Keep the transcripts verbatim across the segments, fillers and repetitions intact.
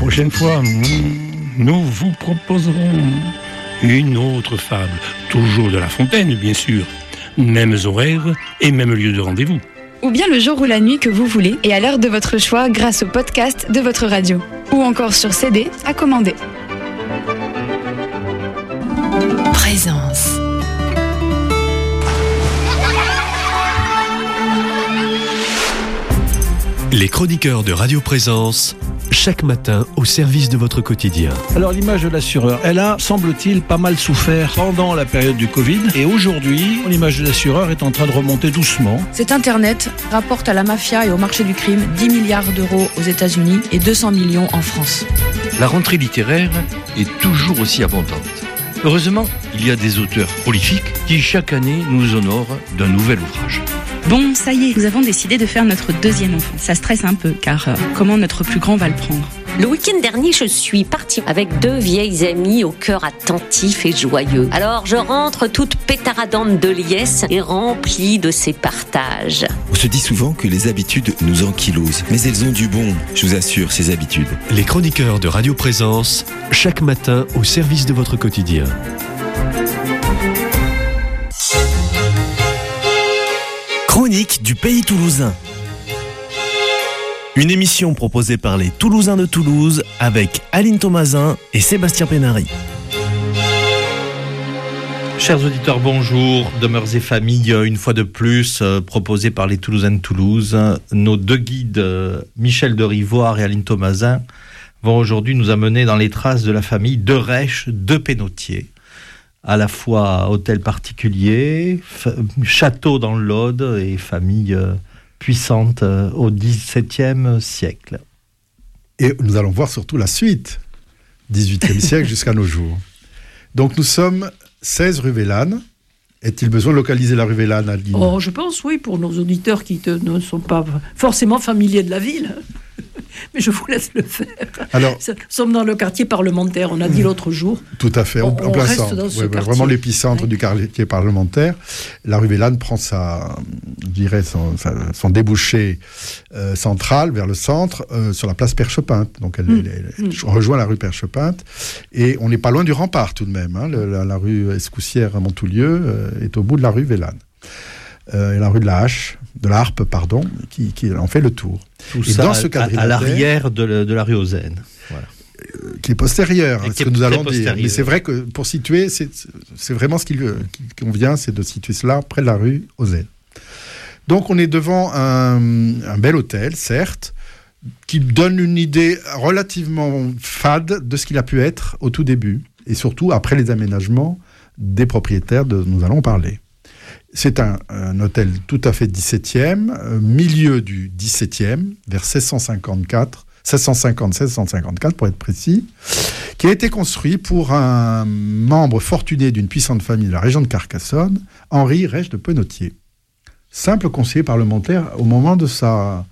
prochaine fois, nous vous proposerons une autre fable, toujours de La Fontaine, bien sûr. Mêmes horaires et même lieu de rendez-vous. Ou bien le jour ou la nuit que vous voulez et à l'heure de votre choix grâce au podcast de votre radio. Ou encore sur C D à commander. Présence. Les chroniqueurs de Radio Présence, chaque matin au service de votre quotidien. Alors l'image de l'assureur, elle a, semble-t-il, pas mal souffert pendant la période du Covid. Et aujourd'hui, l'image de l'assureur est en train de remonter doucement. Cet Internet rapporte à la mafia et au marché du crime dix milliards d'euros aux États-Unis et deux cents millions en France. La rentrée littéraire est toujours aussi abondante. Heureusement, il y a des auteurs prolifiques qui chaque année nous honorent d'un nouvel ouvrage. Bon, ça y est, nous avons décidé de faire notre deuxième enfant. Ça stresse un peu, car euh, comment notre plus grand va le prendre ? Le week-end dernier, je suis partie avec deux vieilles amies au cœur attentif et joyeux. Alors, je rentre toute pétaradante de liesse et remplie de ces partages. On se dit souvent que les habitudes nous ankylosent, mais elles ont du bon, je vous assure, ces habitudes. Les chroniqueurs de Radio Présence, chaque matin au service de votre quotidien. Chronique du Pays Toulousain. Une émission proposée par les Toulousains de Toulouse avec Aline Thomasin et Sébastien Pénary. Chers auditeurs, bonjour. Demeures et familles, une fois de plus, euh, proposés par les Toulousains de Toulouse. Nos deux guides, euh, Michel de Rivoire et Aline Thomasin, vont aujourd'hui nous amener dans les traces de la famille de Rèche de Pénautier. À la fois hôtel particulier, f- château dans l'Aude et famille euh, puissante euh, au dix-septième siècle. Et nous allons voir surtout la suite, dix-huitième siècle jusqu'à nos jours. Donc nous sommes seize rue Vélane. Est-il besoin de localiser la rue Vélane, Aline ? Oh, je pense, oui, pour nos auditeurs qui te, ne sont pas forcément familiers de la ville. Mais je vous laisse le faire. Alors, nous sommes dans le quartier parlementaire, on a dit l'autre jour. Tout à fait, on, en, en plein centre. Dans ce ouais, vraiment l'épicentre ouais. du quartier parlementaire. La rue Vélane prend sa, je dirais son, sa, son débouché euh, central vers le centre, euh, sur la place Perchepinte. Donc elle, mmh. elle, elle, elle mmh. rejoint la rue Perchepinte. Et on n'est pas loin du rempart tout de même. Hein. Le, la, la rue Escoussière à Montoulieu euh, est au bout de la rue Vélane. Euh, et la rue de la Hache, de la Harpe, pardon, qui, qui en fait le tour. Tout et ça dans ce à, à l'arrière de, le, de la rue Ozenne. Voilà. Euh, qui est postérieure, hein, ce que nous allons dire. Mais c'est vrai que pour situer, c'est, c'est vraiment ce qui, qui convient, c'est de situer cela près de la rue Ozenne. Donc on est devant un, un bel hôtel, certes, qui donne une idée relativement fade de ce qu'il a pu être au tout début, et surtout après les aménagements des propriétaires dont nous allons parler. C'est un, un hôtel tout à fait dix-septième, euh, milieu du dix-septième, vers seize cent cinquante-quatre, seize cent cinquante seize cent cinquante-quatre pour être précis, qui a été construit pour un membre fortuné d'une puissante famille de la région de Carcassonne, Henri Rèche de Pénautier. Simple conseiller parlementaire au moment de sa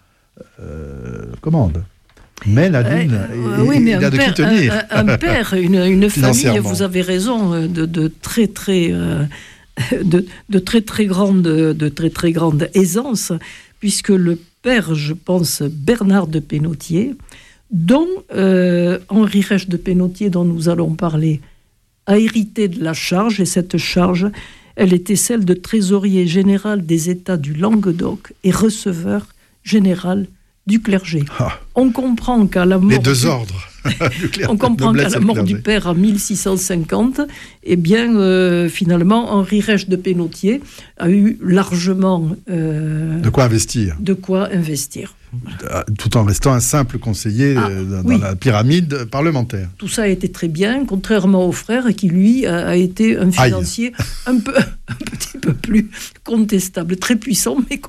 euh, commande. Mais la ligne, euh, oui, mais il a de qui tenir. Un, un père, une, une famille, vous avez raison, de, de très très... Euh, De, de très très grande de très très grande aisance, puisque le père, je pense, Bernard de Pénautier, dont euh, Henri Rèche de Pénautier, dont nous allons parler, a hérité de la charge, et cette charge, elle était celle de trésorier général des États du Languedoc et receveur général du clergé. Ah. On comprend qu'à la mort... Les deux ordres. On comprend qu'à la mort du père en mille six cent cinquante, eh bien, euh, finalement, Henri Rèche de Pénautier a eu largement... Euh, de quoi investir. De quoi investir. Tout en restant un simple conseiller ah, dans oui. la pyramide parlementaire. Tout ça a été très bien, contrairement au frère qui, lui, a, a été un financier un, peu, un petit peu plus contestable. Très puissant, mais